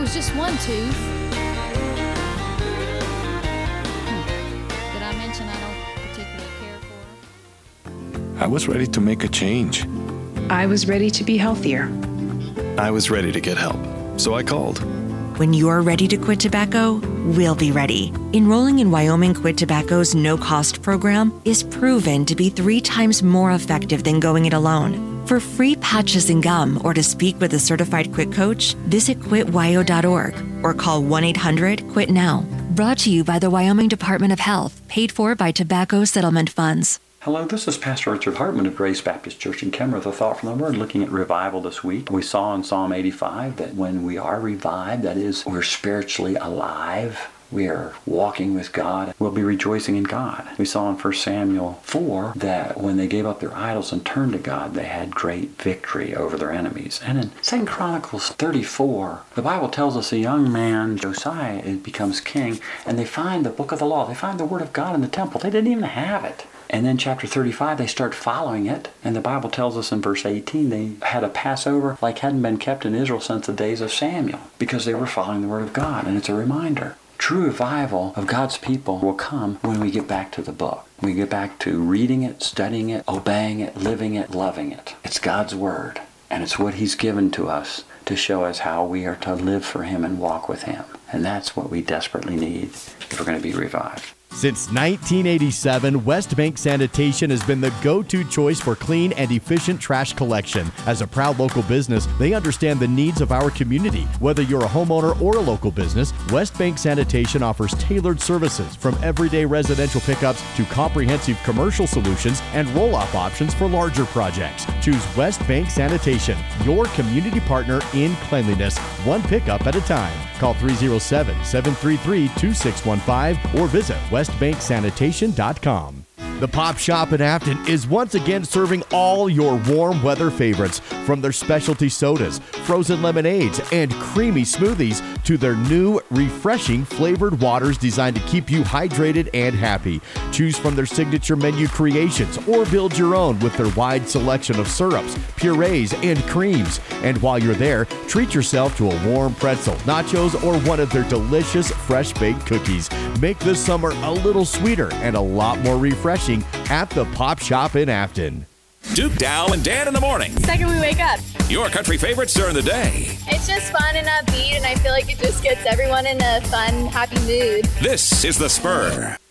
was just one tooth. Did I mention I don't particularly care for her? I was ready to make a change. I was ready to be healthier. I was ready to get help, so I called. When you're ready to quit tobacco, we'll be ready. Enrolling in Wyoming Quit Tobacco's no-cost program is proven to be 3 times more effective than going it alone. For free patches and gum or to speak with a certified quit coach, visit quitwyo.org or call 1-800-QUIT-NOW. Brought to you by the Wyoming Department of Health, paid for by Tobacco Settlement Funds. Hello, this is Pastor Richard Hartman of Grace Baptist Church in Kenmore with a thought from the Word, looking at revival this week. We saw in Psalm 85 that when we are revived, that is, we're spiritually alive, we are walking with God, we'll be rejoicing in God. We saw in 1 Samuel 4 that when they gave up their idols and turned to God, they had great victory over their enemies. And in 2 Chronicles 34, the Bible tells us a young man, Josiah, becomes king, and they find the book of the law. They find the Word of God in the temple. They didn't even have it. And then chapter 35, they start following it. And the Bible tells us in verse 18, they had a Passover like hadn't been kept in Israel since the days of Samuel, because they were following the Word of God. And it's a reminder. True revival of God's people will come when we get back to the book. We get back to reading it, studying it, obeying it, living it, loving it. It's God's Word. And it's what He's given to us to show us how we are to live for Him and walk with Him. And that's what we desperately need if we're going to be revived. Since 1987, West Bank Sanitation has been the go-to choice for clean and efficient trash collection. As a proud local business, they understand the needs of our community. Whether you're a homeowner or a local business, West Bank Sanitation offers tailored services from everyday residential pickups to comprehensive commercial solutions and roll-off options for larger projects. Choose West Bank Sanitation, your community partner in cleanliness, one pickup at a time. Call 307-733-2615 or visit westbanksanitation.com. The Pop Shop in Afton is once again serving all your warm weather favorites, from their specialty sodas, frozen lemonades, and creamy smoothies to their new refreshing flavored waters designed to keep you hydrated and happy. Choose from their signature menu creations or build your own with their wide selection of syrups, purees, and creams. And while you're there, treat yourself to a warm pretzel, nachos, or one of their delicious fresh-baked cookies. Make this summer a little sweeter and a lot more refreshing at the Pop Shop in Afton. Duke, Dow, and Dan in the morning. Second we wake up. Your country favorites during the day. It's just fun and upbeat, and I feel like it just gets everyone in a fun, happy mood. This is The Spur.